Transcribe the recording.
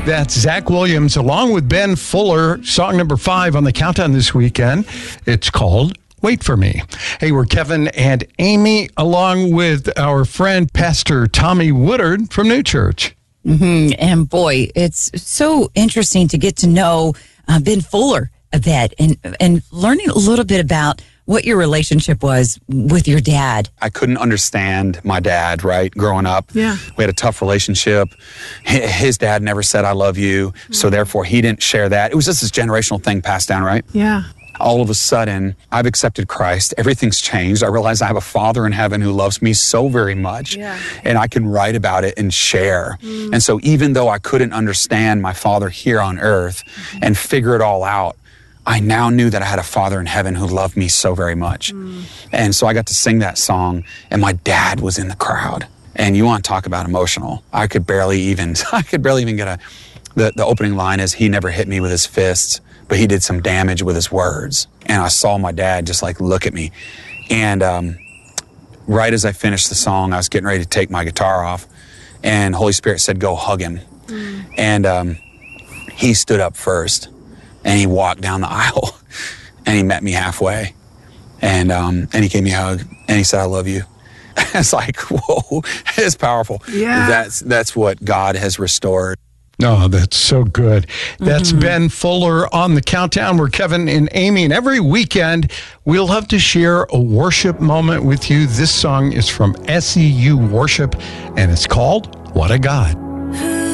That's Zach Williams along with Ben Fuller, song number 5 on the countdown this weekend. It's called Wait For Me. Hey, we're Kevin and Amy along with our friend Pastor Tommy Woodard from New Church. Mm-hmm. And boy, it's so interesting to get to know Ben Fuller a bit and learning a little bit about what your relationship was with your dad. I couldn't understand my dad, right? Growing up, Yeah. We had a tough relationship. His dad never said, I love you. So therefore, he didn't share that. It was just this generational thing passed down, right? Yeah. All of a sudden, I've accepted Christ. Everything's changed. I realize I have a Father in heaven who loves me so very much. Yeah. And I can write about it and share. And so even though I couldn't understand my Father here on earth and figure it all out, I now knew that I had a Father in heaven who loved me so very much. And so I got to sing that song, and my dad was in the crowd. And you want to talk about emotional. I could barely even get the opening line is, he never hit me with his fists, but he did some damage with his words. And I saw my dad just like look at me. And right as I finished the song, I was getting ready to take my guitar off, and Holy Spirit said, go hug him. And he stood up first. And he walked down the aisle, and he met me halfway, and he gave me a hug, and he said, "I love you." It's like, whoa, it's powerful. Yeah. That's what God has restored. Oh, that's so good. That's Ben Fuller on the countdown. We're Kevin and Amy, and every weekend we'll love to share a worship moment with you. This song is from SEU Worship, and it's called What a God.